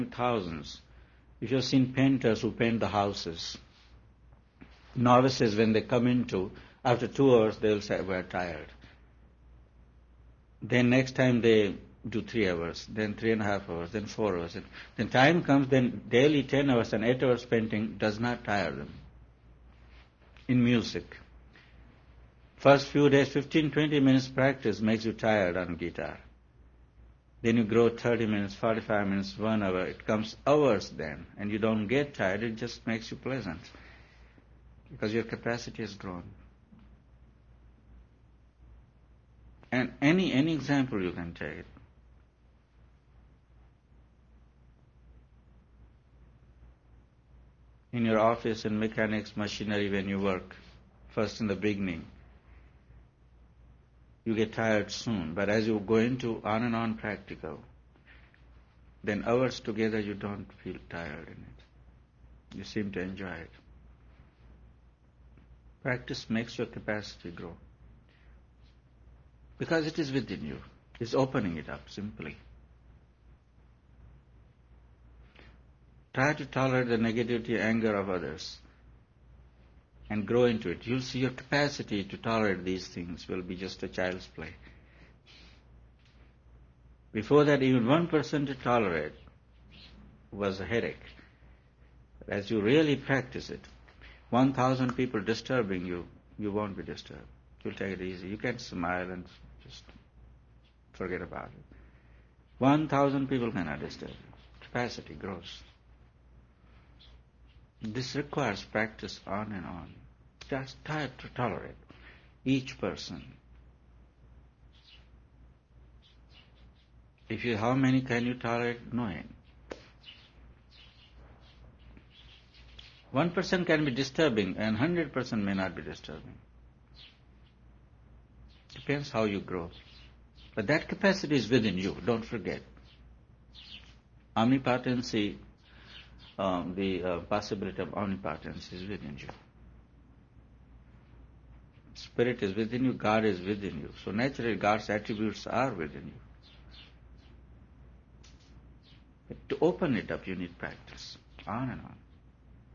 thousands. If you've seen painters who paint the houses, novices, when they come into, after 2 hours, they'll say, we're tired. Then next time they do 3 hours, then 3.5 hours, then 4 hours. Then time comes, then daily 10 hours and 8 hours painting does not tire them. In music, first few days, 15-20 minutes practice makes you tired on guitar. Then you grow 30 minutes, 45 minutes, 1 hour. It comes hours then, and you don't get tired. It just makes you pleasant because your capacity has grown. And any example you can take. In your office, in mechanics, machinery, when you work, first in the beginning, you get tired soon. But as you go into on and on practical, then hours together you don't feel tired in it. You seem to enjoy it. Practice makes your capacity grow. Because it is within you. It's opening it up simply. Try to tolerate the negativity, anger of others and grow into it. You'll see your capacity to tolerate these things will be just a child's play. Before that, even 1% to tolerate was a headache. As you really practice it, 1,000 people disturbing you, you won't be disturbed. You'll take it easy. You can smile and just forget about it. 1,000 people cannot disturb you. Capacity grows. This requires practice on and on. Just try to tolerate each person. How many can you tolerate? No end. 1% can be disturbing and 100% may not be disturbing. Depends how you grow. But that capacity is within you, don't forget. Omnipotency, the possibility of omnipotence is within you. Spirit is within you, God is within you. So naturally God's attributes are within you. But to open it up you need practice, on and on.